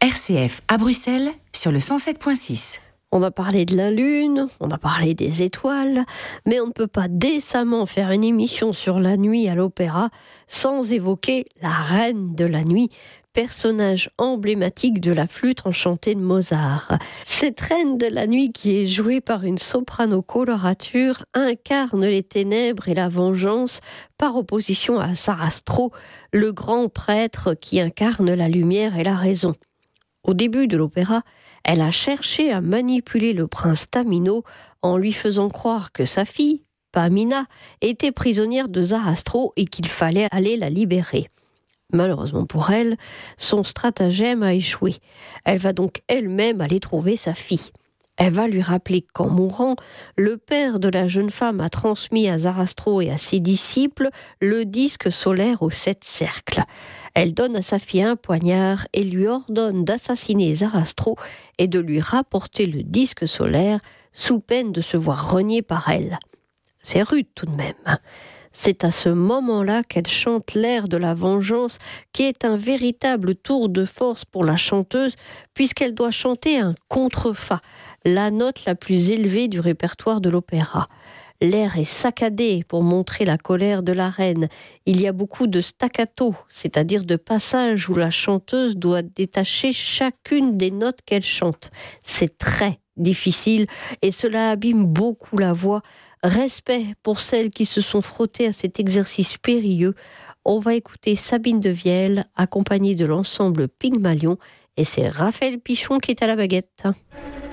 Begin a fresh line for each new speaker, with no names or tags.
RCF à Bruxelles sur le 107.6.
On a parlé de la Lune, on a parlé des étoiles, mais on ne peut pas décemment faire une émission sur la nuit à l'opéra sans évoquer la Reine de la Nuit, personnage emblématique de la flûte enchantée de Mozart. Cette Reine de la Nuit, qui est jouée par une soprano colorature, incarne les ténèbres et la vengeance par opposition à Sarastro, le grand prêtre qui incarne la lumière et la raison. Au début de l'opéra, elle a cherché à manipuler le prince Tamino en lui faisant croire que sa fille, Pamina, était prisonnière de Sarastro et qu'il fallait aller la libérer. Malheureusement pour elle, son stratagème a échoué. Elle va donc elle-même aller trouver sa fille. Elle va lui rappeler qu'en mourant, le père de la jeune femme a transmis à Sarastro et à ses disciples le disque solaire aux 7 cercles. Elle donne à sa fille un poignard et lui ordonne d'assassiner Sarastro et de lui rapporter le disque solaire sous peine de se voir renier par elle. C'est rude tout de même. C'est à ce moment-là qu'elle chante l'air de la vengeance, qui est un véritable tour de force pour la chanteuse, puisqu'elle doit chanter un contre-fa, la note la plus élevée du répertoire de l'opéra. L'air est saccadé pour montrer la colère de la reine. Il y a beaucoup de staccato, c'est-à-dire de passages où la chanteuse doit détacher chacune des notes qu'elle chante. C'est très difficile et cela abîme beaucoup la voix. Respect pour celles qui se sont frottées à cet exercice périlleux. On va écouter Sabine de Vielle, accompagnée de l'ensemble Pygmalion, et c'est Raphaël Pichon qui est à la baguette.